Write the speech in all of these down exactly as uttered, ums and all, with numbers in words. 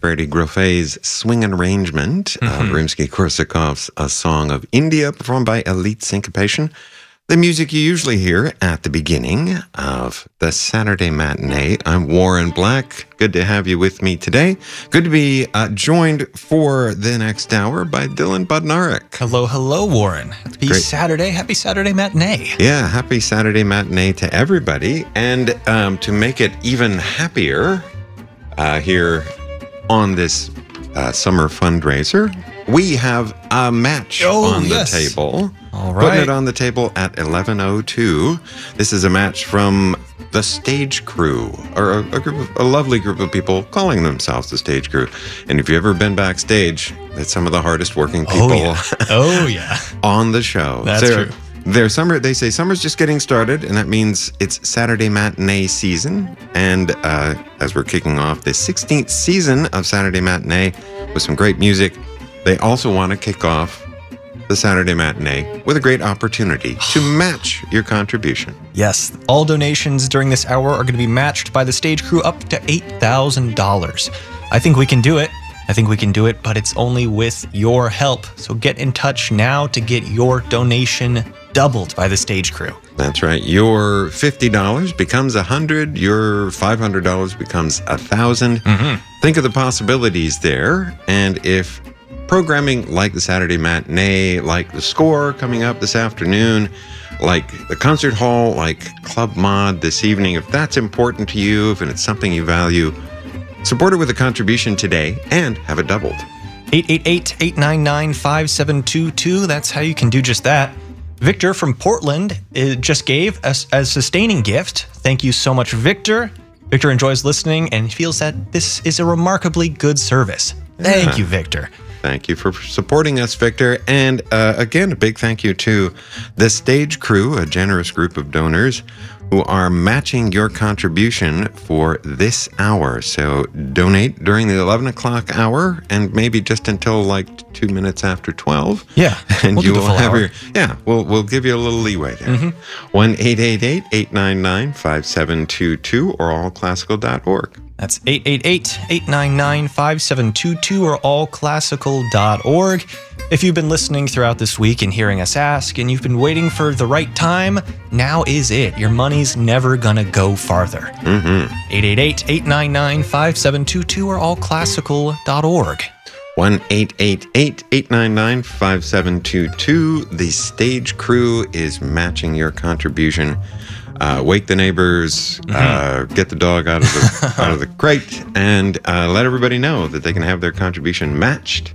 Brady Groffet's swing arrangement mm-hmm. of Rimsky-Korsakov's A Song of India, performed by Elite Syncopation. The music you usually hear at the beginning of the Saturday Matinee. I'm Warren Black. Good to have you with me today. Good to be uh, joined for the next hour by Dylan Budnarek. Hello, hello, Warren. Happy Great. Saturday. Happy Saturday Matinee. Yeah, happy Saturday Matinee to everybody. And um, to make it even happier uh, here on this uh, summer fundraiser, we have a match oh, on yes. the table. All right. Putting it on the table at eleven oh two. This is a match from the Stage Crew, or a, a, group of, a lovely group of people calling themselves the Stage Crew. And if you've ever been backstage, it's some of the hardest working people oh, yeah. Oh, yeah. on the show. That's they're, true. They're summer, they say summer's just getting started, and that means it's Saturday Matinee season. And uh, as we're kicking off the sixteenth season of Saturday Matinee with some great music, they also want to kick off the Saturday Matinee with a great opportunity to match your contribution. Yes, all donations during this hour are going to be matched by the Stage Crew up to eight thousand dollars. I think we can do it. I think we can do it, but it's only with your help. So get in touch now to get your donation doubled by the Stage Crew. That's right. Your fifty dollars becomes one hundred dollars. Your five hundred dollars becomes one thousand dollars. Mm-hmm. Think of the possibilities there. And if programming like the Saturday Matinee, like the Score coming up this afternoon, like the concert hall, like Club Mod this evening, if that's important to you, if it's something you value, support it with a contribution today and have it doubled. eight eight eight, eight nine nine, five seven two two. That's how you can do just that. Victor from Portland just gave us a sustaining gift. Thank you so much, Victor. Victor enjoys listening and feels that this is a remarkably good service. Thank yeah. you, Victor. Thank you for supporting us, Victor. And uh, again, a big thank you to the Stage Crew, a generous group of donors who are matching your contribution for this hour. So donate during the eleven o'clock hour and maybe just until like two minutes after twelve. Yeah. And we'll you will have hour. your, yeah, we'll, we'll give you a little leeway there. one eight eight eight, eight nine nine, five seven two two or all classical dot org. That's eight eight eight, eight nine nine, five seven two two or all classical dot org. If you've been listening throughout this week and hearing us ask, and you've been waiting for the right time, now is it. Your money's never gonna go farther. Mm-hmm. eight eight eight, eight nine nine, five seven two two or all classical dot org. one eight eight eight, eight nine nine, five seven two two. The Stage Crew is matching your contribution. Uh, wake the neighbors, mm-hmm. uh, get the dog out of the out of the crate, and uh, let everybody know that they can have their contribution matched,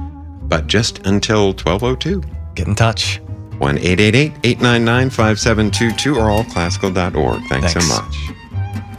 but just until twelve oh two. Get in touch. one eight eight eight, eight nine nine, five seven two two or all classical dot org. Thanks, Thanks so much.